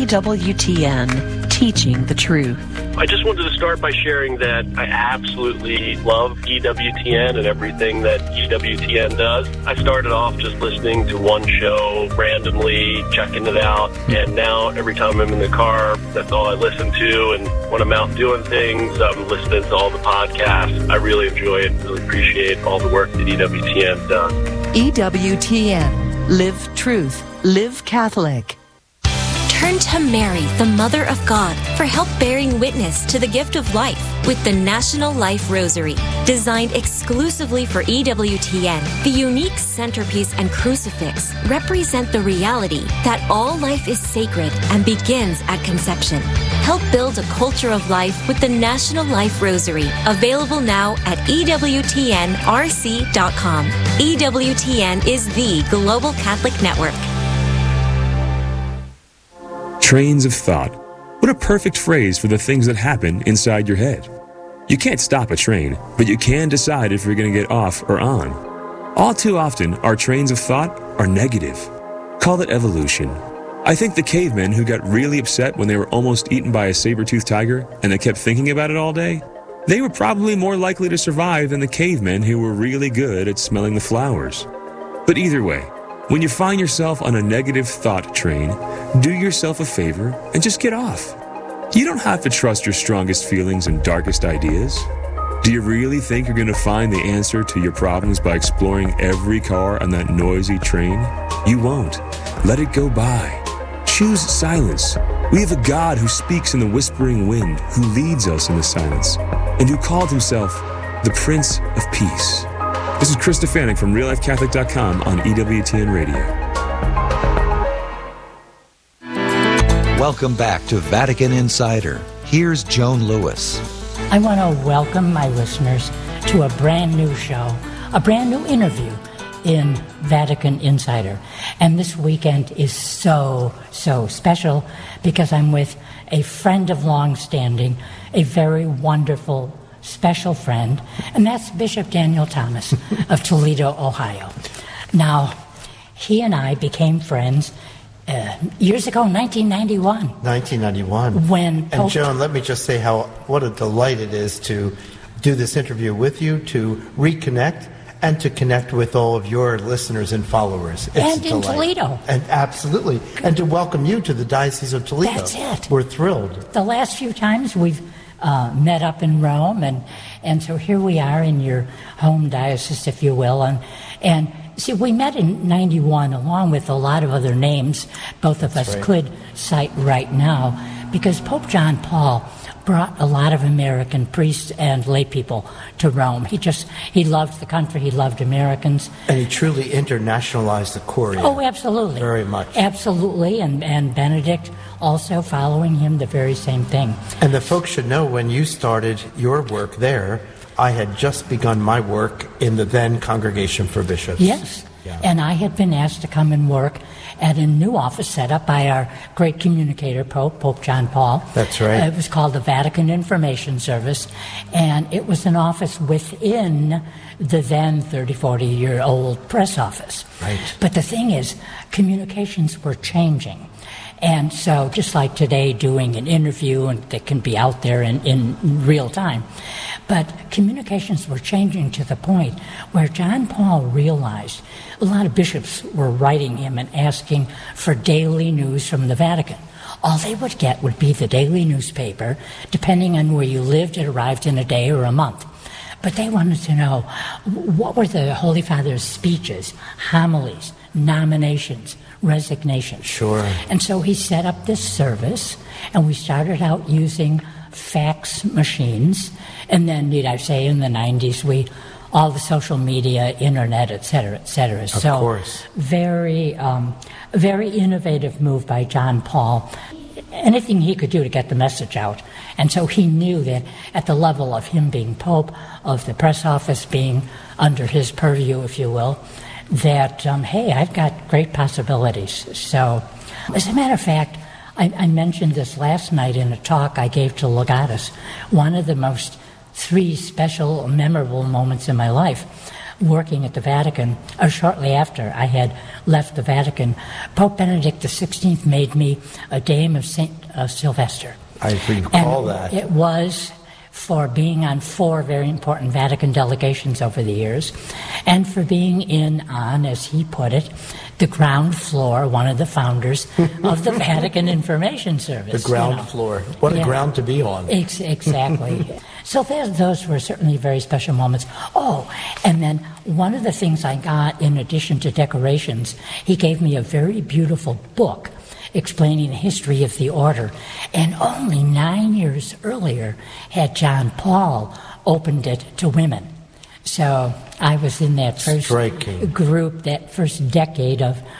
EWTN, teaching the truth. I just wanted to start by sharing that I absolutely love EWTN and everything that EWTN does. I started off just listening to one show randomly, checking it out, and now every time I'm in the car, that's all I listen to. And when I'm out doing things, I'm listening to all the podcasts. I really enjoy it, really appreciate all the work that EWTN does. EWTN, live truth, live Catholic. Turn to Mary, the Mother of God, for help bearing witness to the gift of life with the National Life Rosary. Designed exclusively for EWTN, the unique centerpiece and crucifix represent the reality that all life is sacred and begins at conception. Help build a culture of life with the National Life Rosary, available now at EWTNRC.com. EWTN is the Global Catholic Network. Trains of thought. What a perfect phrase for the things that happen inside your head. You can't stop a train, but you can decide if you're going to get off or on. All too often, our trains of thought are negative. Call it evolution. I think the cavemen who got really upset when they were almost eaten by a saber-toothed tiger and they kept thinking about it all day, they were probably more likely to survive than the cavemen who were really good at smelling the flowers. But either way, when you find yourself on a negative thought train, do yourself a favor and just get off. You don't have to trust your strongest feelings and darkest ideas. Do you really think you're going to find the answer to your problems by exploring every car on that noisy train? You won't. Let it go by. Choose silence. We have a God who speaks in the whispering wind, who leads us in the silence, and who called himself the Prince of Peace. This is Chris Stefanik from RealLifeCatholic.com on EWTN Radio. Welcome back to Vatican Insider. Here's Joan Lewis. I want to welcome my listeners to a brand new show, a brand new interview in Vatican Insider. And this weekend is so special because I'm with a friend of long standing, a very wonderful special friend, and that's Bishop Daniel Thomas of Toledo, Ohio. Now, he and I became friends years ago, 1991. 1991. When and Joan, let me just say what a delight it is to do this interview with you, to reconnect, and to connect with all of your listeners and followers. It's and in Toledo. And absolutely. And to welcome you to the Diocese of Toledo. That's it. We're thrilled. The last few times we've met up in Rome, and so here we are in your home diocese, if you will, and see, we met in 91 along with a lot of other names both of us could cite right now, because Pope John Paul brought a lot of American priests and lay people to Rome. He loved the country, he loved Americans. And he truly internationalized the Curia. Oh, absolutely. Very much. Absolutely, and Benedict also following him, the very same thing. And the folks should know, when you started your work there, I had just begun my work in the then Congregation for Bishops. Yes, yeah. And I had been asked to come and work at a new office set up by our great communicator, Pope John Paul. That's right. It was called the Vatican Information Service, and it was an office within the then 40-year-old press office. Right. But the thing is, communications were changing. And so just like today, doing an interview and that can be out there in real time. But communications were changing to the point where John Paul realized a lot of bishops were writing him and asking for daily news from the Vatican. All they would get would be the daily newspaper. Depending on where you lived, it arrived in a day or a month. But they wanted to know, what were the Holy Father's speeches, homilies, nominations, resignations? Sure. And so he set up this service, and we started out using fax machines, and then, need I say, in the 90s, all the social media, internet, et cetera, et cetera. Of course. Very, very innovative move by John Paul. Anything he could do to get the message out. And so he knew that at the level of him being Pope, of the press office being under his purview, if you will, that, hey, I've got great possibilities. So, as a matter of fact, I mentioned this last night in a talk I gave to Legatus. One of the most 3 special, memorable moments in my life working at the Vatican, or shortly after I had left the Vatican, Pope Benedict XVI made me a Dame of St. Sylvester. I recall and that. It was for being on 4 very important Vatican delegations over the years, and for being on, as he put it, the ground floor, one of the founders of the Vatican Information Service. The ground floor. What a ground to be on. Exactly. So those were certainly very special moments. Oh, and then one of the things I got, in addition to decorations, he gave me a very beautiful book explaining the history of the order. And only 9 years earlier had John Paul opened it to women. So I was in that first group, that first decade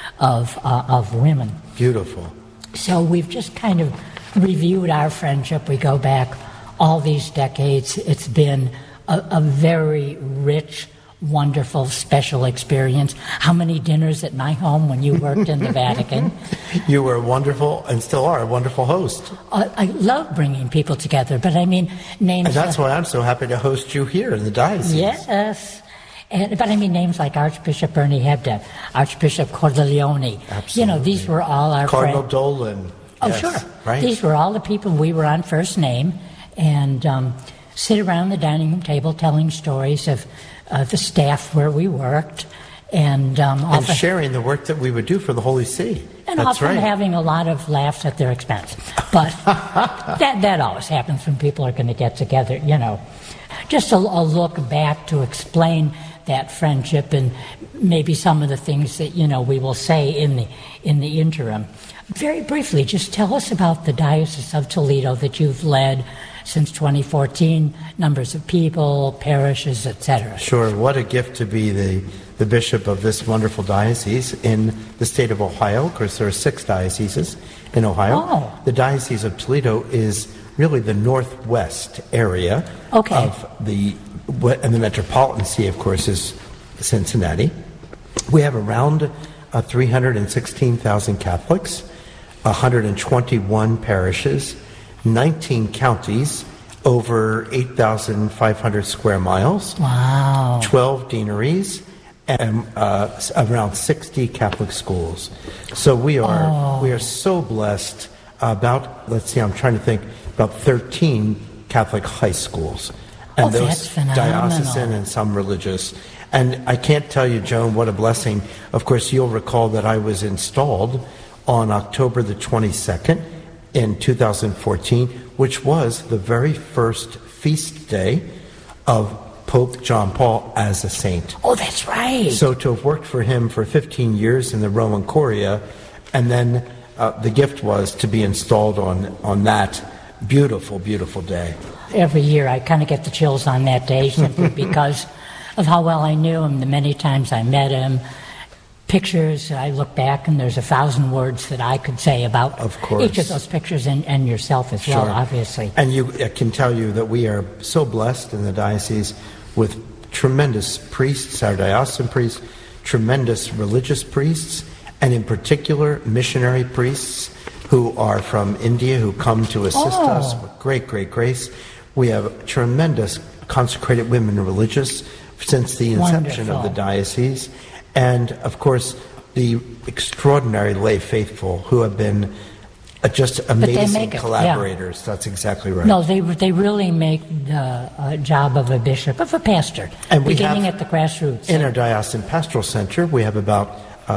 of women. Beautiful. So we've just kind of reviewed our friendship. We go back all these decades. It's been a very rich, wonderful, special experience. How many dinners at my home when you worked in the Vatican? You were wonderful, and still are, a wonderful host. I love bringing people together, but I mean, names... And that's why I'm so happy to host you here in the diocese. Yes. But I mean, names like Archbishop Bernie Hebda, Archbishop Cordileone. Absolutely. You know, these were all our Cardinal friends. Dolan. Oh, yes, sure. Right. These were all the people we were on first name, and sit around the dining room table telling stories of the staff where we worked, and often sharing the work that we would do for the Holy See. And That's often right. having a lot of laughs at their expense. But that always happens when people are going to get together, you know. Just a look back to explain that friendship and maybe some of the things that, you know, we will say in the interim. Very briefly, just tell us about the Diocese of Toledo that you've led since 2014, numbers of people, parishes, etc. Sure. What a gift to be the bishop of this wonderful diocese in the state of Ohio. Of course, there are 6 dioceses in Ohio. Oh. The Diocese of Toledo is really the northwest area of and the metropolitan see, of course, is Cincinnati. We have around 316,000 Catholics, 121 parishes, 19 counties, over 8,500 square miles. Wow. 12 deaneries, and around 60 Catholic schools. So we are so blessed. About, let's see, I'm trying to think, about 13 Catholic high schools. And those that's phenomenal. diocesan and some religious. And I can't tell you, Joan, what a blessing. Of course, you'll recall that I was installed on October the 22nd in 2014, which was the very first feast day of Pope John Paul as a saint. Oh, that's right. So to have worked for him for 15 years in the Roman Curia, and then the gift was to be installed on that beautiful, beautiful day. Every year I kind of get the chills on that day simply because of how well I knew him, the many times I met him. Pictures, I look back and there's 1,000 words that I could say about each of those pictures and yourself as well, obviously. And I can tell you that we are so blessed in the diocese with tremendous priests, our diocesan priests, tremendous religious priests, and in particular missionary priests who are from India who come to assist us with great, great grace. We have tremendous consecrated women religious since the inception of the diocese. And, of course, the extraordinary lay faithful who have been just amazing collaborators. That's exactly right. No, they really make the job of a bishop, of a pastor, and beginning at the grassroots. In our Diocesan Pastoral Center, we have about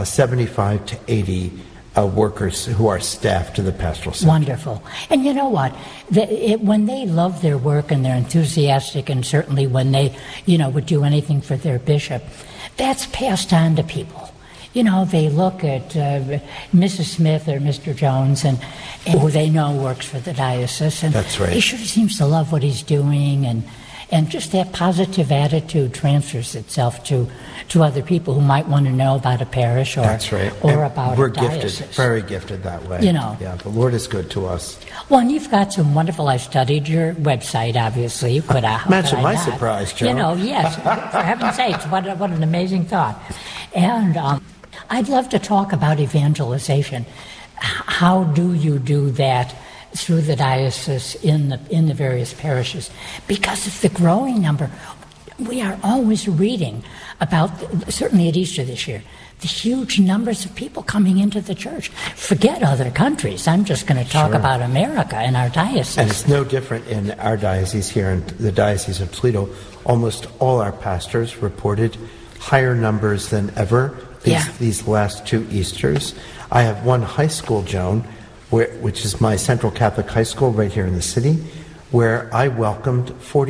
75 to 80 workers who are staff to the Pastoral Center. Wonderful. And you know what? When they love their work and they're enthusiastic, and certainly when they, would do anything for their bishop, that's passed on to people. They look at Mrs. Smith or Mr. Jones, and who they know works for the diocese, and that's right. He sure seems to love what he's doing, and just that positive attitude transfers itself to other people who might want to know about a parish or that's right. or about we're a diocese. Gifted, very gifted that way. Yeah, the Lord is good to us. Well, and you've got some wonderful. I studied your website. Obviously, could I? Imagine my surprise, Joe. Yes. For heaven's sakes, what an amazing thought. And I'd love to talk about evangelization. How do you do that through the diocese in the various parishes? Because of the growing number. we are always reading about, certainly at Easter this year, the huge numbers of people coming into the church. Forget other countries. I'm just going to talk about America and our diocese. And it's no different in our diocese here in the Diocese of Toledo. Almost all our pastors reported higher numbers than ever these last 2 Easters. I have one high school, Joan, which is my Central Catholic High School right here in the city, where I welcomed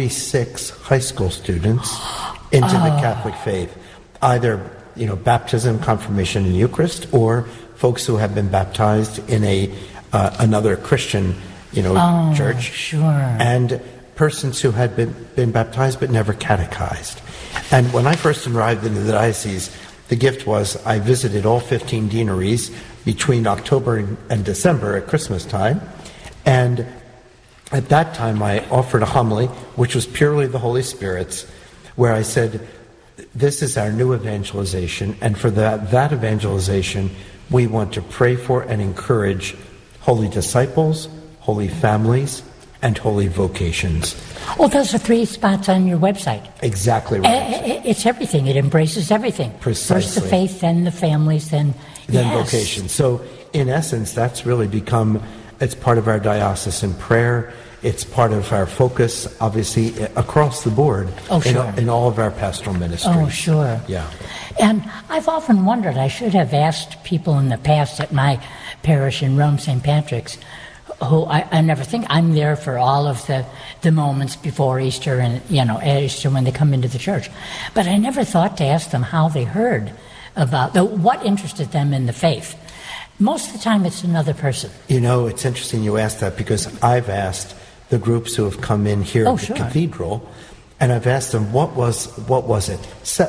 46 high school students into the Catholic faith, either baptism, confirmation, and Eucharist, or folks who have been baptized in another Christian church, sure, and persons who had been baptized but never catechized. And when I first arrived in the diocese, the gift was I visited all 15 deaneries between October and December at Christmas time, and at that time I offered a homily, which was purely the Holy Spirit's, where I said, this is our new evangelization, and for that evangelization, we want to pray for and encourage holy disciples, holy families, and holy vocations. Oh, those are 3 spots on your website. Exactly right. It's everything. It embraces everything. Precisely. First the faith, then the families, then vocation. So, in essence, that's really it's part of our diocesan prayer. It's part of our focus, obviously, across the board in all of our pastoral ministries. Oh, sure. Yeah. And I've often wondered, I should have asked people in the past at my parish in Rome, St. Patrick's, who I never think I'm there for all of the moments before Easter and, at Easter when they come into the church. But I never thought to ask them how they heard about, what interested them in the faith. Most of the time it's another person. It's interesting you asked that, because I've asked the groups who have come in here at the cathedral, and I've asked them, what was it?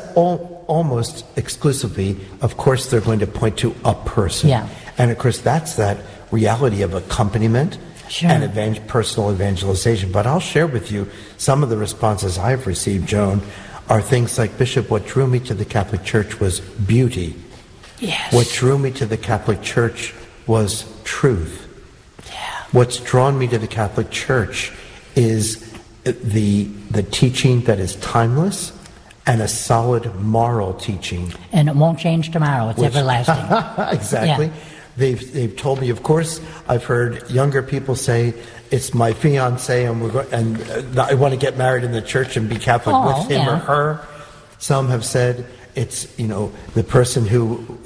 Almost exclusively, of course, they're going to point to a person. Yeah. And of course, that's that reality of accompaniment and personal evangelization. But I'll share with you some of the responses I've received, Joan, are things like, Bishop, what drew me to the Catholic Church was beauty. Yes. What drew me to the Catholic Church was truth. What's drawn me to the Catholic Church is the teaching that is timeless and a solid moral teaching. And it won't change tomorrow. It's everlasting. Exactly. Yeah. They've told me, of course, I've heard younger people say, it's my fiancé and I want to get married in the church and be Catholic with him or her. Some have said it's, the person who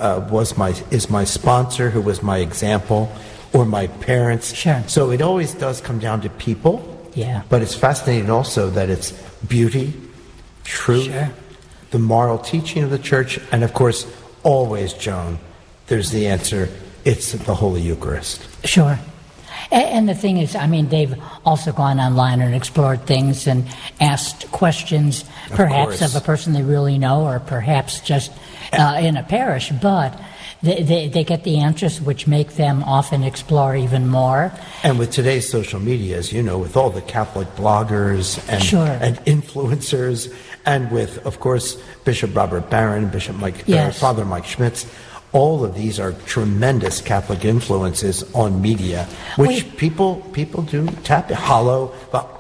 is my sponsor, who was my example, or my parents. Sure. So it always does come down to people. Yeah. But it's fascinating also that it's beauty, truth, the moral teaching of the church, and of course, always, Joan, there's the answer. It's the Holy Eucharist. Sure. And the thing is, they've also gone online and explored things and asked questions, perhaps of a person they really know, or perhaps just in a parish, but they get the answers, which make them often explore even more. And with today's social media, as you know, with all the Catholic bloggers and influencers, and with, of course, Bishop Robert Barron, Father Mike Schmitz, all of these are tremendous Catholic influences on media, which people do tap. Hollow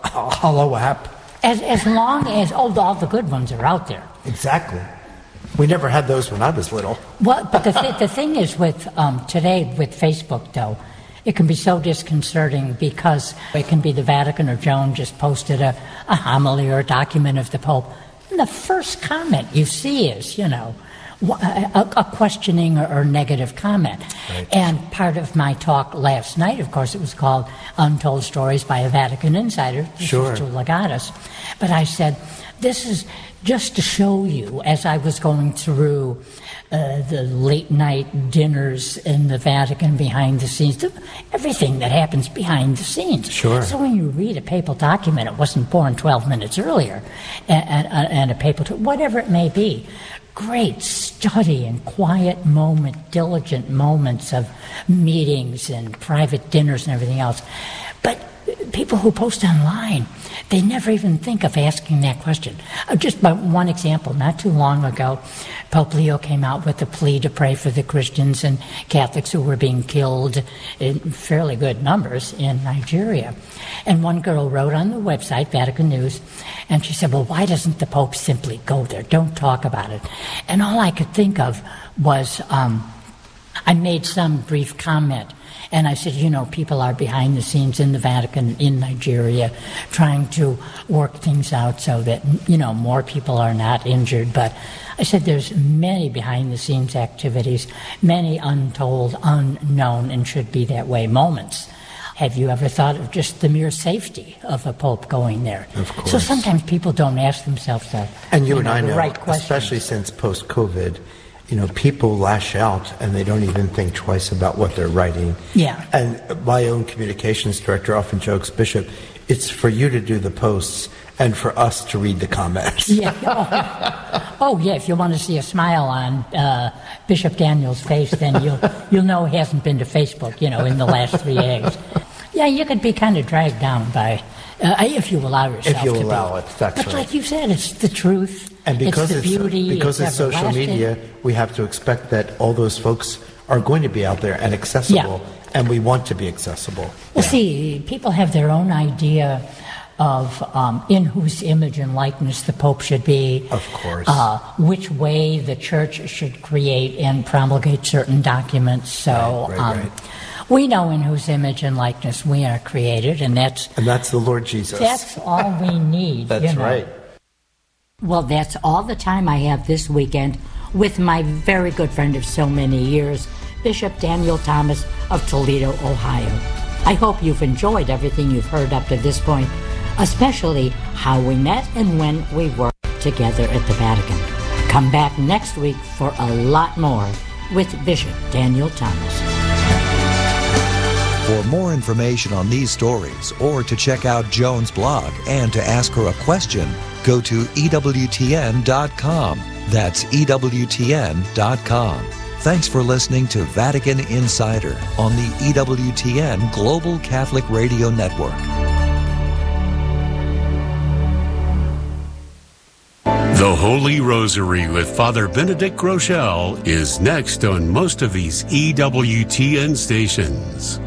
app. As long as all the good ones are out there. Exactly. We never had those when I was little. Well, but the thing is with today with Facebook, though, it can be so disconcerting because it can be the Vatican or Joan just posted a homily or a document of the Pope. And the first comment you see is, a questioning or negative comment. Right. And part of my talk last night, of course, it was called Untold Stories by a Vatican Insider. This is to Legatus. But I said, this is just to show you, as I was going through the late night dinners in the Vatican behind the scenes, everything that happens behind the scenes. Sure. So when you read a papal document, it wasn't born 12 minutes earlier, and a papal, whatever it may be, great study and quiet diligent moments of meetings and private dinners and everything else. But people who post online, they never even think of asking that question. Just by one example, not too long ago, Pope Leo came out with a plea to pray for the Christians and Catholics who were being killed in fairly good numbers in Nigeria. And one girl wrote on the website, Vatican News, and she said, well, why doesn't the Pope simply go there? Don't talk about it. And all I could think of was I made some brief comment. And I said, people are behind the scenes in the Vatican, in Nigeria, trying to work things out so that, more people are not injured. But I said there's many behind-the-scenes activities, many untold, unknown, and should be that way moments. Have you ever thought of just the mere safety of a pope going there? Of course. So sometimes people don't ask themselves the right questions. Especially since post-COVID, people lash out and they don't even think twice about what they're writing. Yeah. And my own communications director often jokes, Bishop, it's for you to do the posts and for us to read the comments. Yeah. Oh, yeah. If you want to see a smile on Bishop Daniel's face, then you'll know he hasn't been to Facebook, in the last 3 days. Yeah, you could be kind of dragged down by, if you allow yourself to be. If you allow it, that's right. But like you said, it's the truth. And because it's the beauty, because it's social media, we have to expect that all those folks are going to be out there and accessible, and we want to be accessible. Well, see, people have their own idea of in whose image and likeness the Pope should be. Of course. Which way the Church should create and promulgate certain documents. So right. We know in whose image and likeness we are created, and that's the Lord Jesus. That's all we need. That's right. Well, that's all the time I have this weekend with my very good friend of so many years, Bishop Daniel Thomas of Toledo, Ohio. I hope you've enjoyed everything you've heard up to this point, especially how we met and when we worked together at the Vatican. Come back next week for a lot more with Bishop Daniel Thomas. For more information on these stories or to check out Joan's blog and to ask her a question, go to EWTN.com. That's EWTN.com. Thanks for listening to Vatican Insider on the EWTN Global Catholic Radio Network. The Holy Rosary with Father Benedict Groeschel is next on most of these EWTN stations.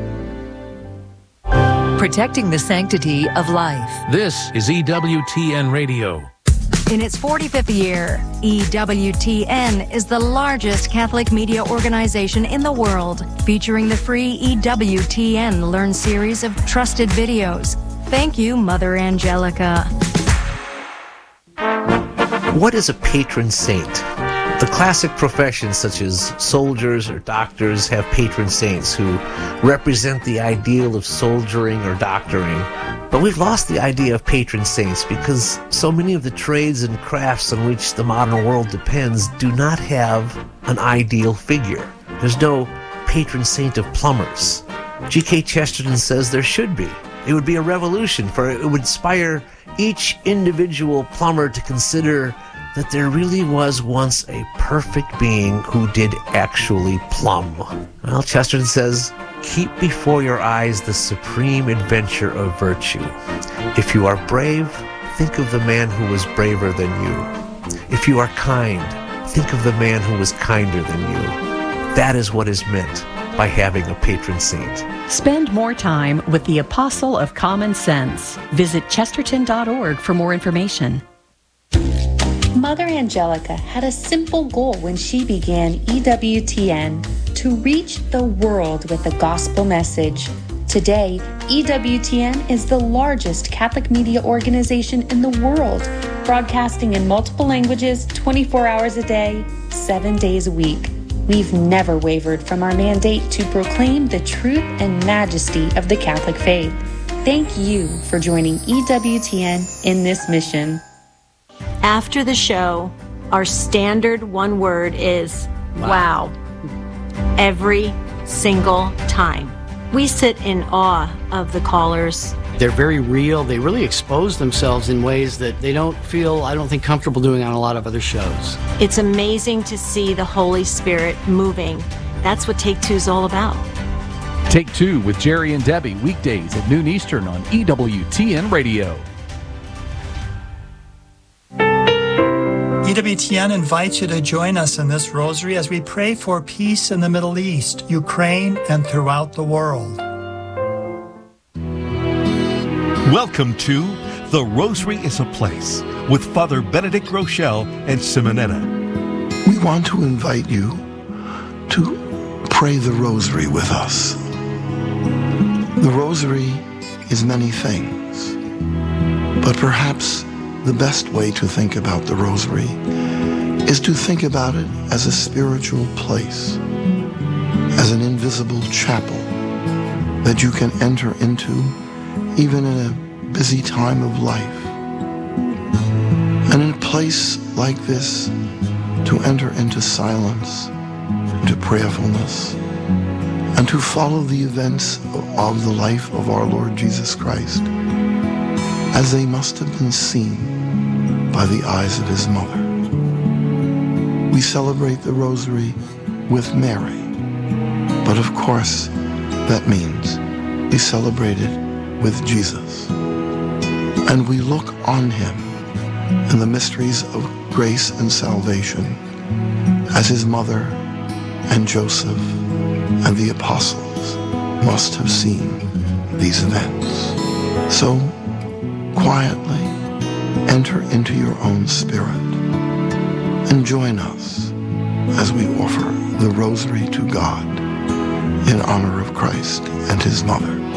Protecting the sanctity of life. This is EWTN Radio. In its 45th year, EWTN is the largest Catholic media organization in the world, featuring the free EWTN Learn series of trusted videos. Thank you, Mother Angelica. What is a patron saint? The classic professions such as soldiers or doctors have patron saints who represent the ideal of soldiering or doctoring. But we've lost the idea of patron saints because so many of the trades and crafts on which the modern world depends do not have an ideal figure. There's no patron saint of plumbers. G.K. Chesterton says there should be. It would be a revolution, for it would inspire each individual plumber to consider that there really was once a perfect being who did actually plumb. Well, Chesterton says, keep before your eyes the supreme adventure of virtue. If you are brave, think of the man who was braver than you. If you are kind, think of the man who was kinder than you. That is what is meant by having a patron saint. Spend more time with the Apostle of Common Sense. Visit chesterton.org for more information. Mother Angelica had a simple goal when she began EWTN: to reach the world with the gospel message. Today, EWTN is the largest Catholic media organization in the world, broadcasting in multiple languages 24 hours a day, 7 days a week. We've never wavered from our mandate to proclaim the truth and majesty of the Catholic faith. Thank you for joining EWTN in this mission. After the show, our standard one word is wow. Every single time. We sit in awe of the callers. They're very real. They really expose themselves in ways that they don't feel, I don't think, comfortable doing on a lot of other shows. It's amazing to see the Holy Spirit moving. That's what Take Two is all about. Take Two with Jerry and Debbie, weekdays at noon Eastern on EWTN Radio. EWTN invites you to join us in this rosary as we pray for peace in the Middle East, Ukraine, and throughout the world. Welcome to The Rosary is a Place with Father Benedict Groeschel and Simonetta. We want to invite you to pray the Rosary with us. The Rosary is many things, but perhaps the best way to think about the Rosary is to think about it as a spiritual place, as an invisible chapel that you can enter into even in a busy time of life. And in a place like this, to enter into silence, into prayerfulness, and to follow the events of the life of our Lord Jesus Christ as they must have been seen by the eyes of his mother. We celebrate the Rosary with Mary, but of course that means we celebrate it with Jesus. And we look on him in the mysteries of grace and salvation as his mother and Joseph and the apostles must have seen these events. So quietly enter into your own spirit and join us as we offer the Rosary to God in honor of Christ and his mother.